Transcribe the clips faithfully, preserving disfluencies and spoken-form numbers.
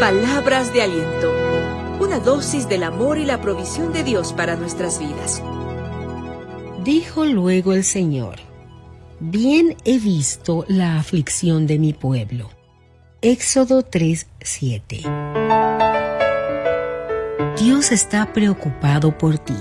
Palabras de aliento. Una dosis del amor y la provisión de Dios para nuestras vidas. Dijo luego el Señor: Bien he visto la aflicción de mi pueblo. Éxodo tres, siete. Dios está preocupado por ti.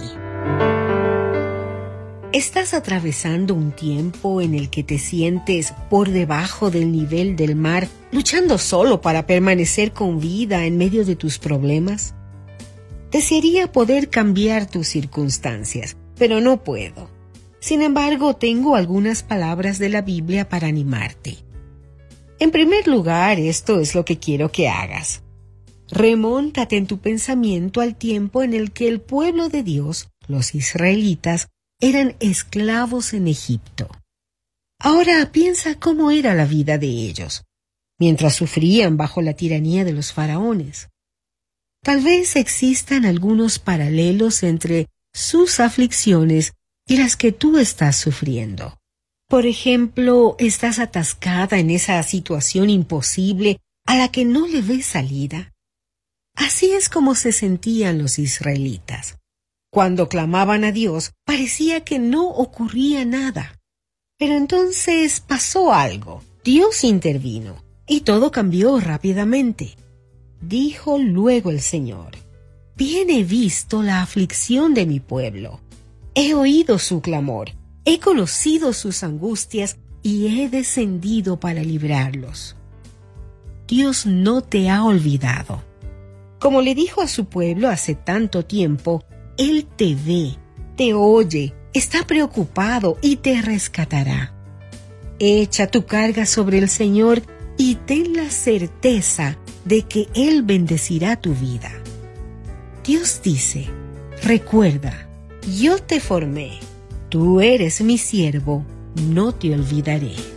¿Estás atravesando un tiempo en el que te sientes por debajo del nivel del mar, luchando solo para permanecer con vida en medio de tus problemas? Desearía poder cambiar tus circunstancias, pero no puedo. Sin embargo, tengo algunas palabras de la Biblia para animarte. En primer lugar, esto es lo que quiero que hagas. Remóntate en tu pensamiento al tiempo en el que el pueblo de Dios, los israelitas, eran esclavos en Egipto. Ahora piensa cómo era la vida de ellos, mientras sufrían bajo la tiranía de los faraones. Tal vez existan algunos paralelos entre sus aflicciones y las que tú estás sufriendo. Por ejemplo, estás atascada en esa situación imposible a la que no le ves salida. Así es como se sentían los israelitas. Cuando clamaban a Dios, parecía que no ocurría nada. Pero entonces pasó algo. Dios intervino, y todo cambió rápidamente. Dijo luego el Señor: Bien he visto la aflicción de mi pueblo. He oído su clamor, he conocido sus angustias, y he descendido para librarlos. Dios no te ha olvidado. Como le dijo a su pueblo hace tanto tiempo, Él te ve, te oye, está preocupado y te rescatará. Echa tu carga sobre el Señor y ten la certeza de que Él bendecirá tu vida. Dios dice: Recuerda, yo te formé, tú eres mi siervo, no te olvidaré.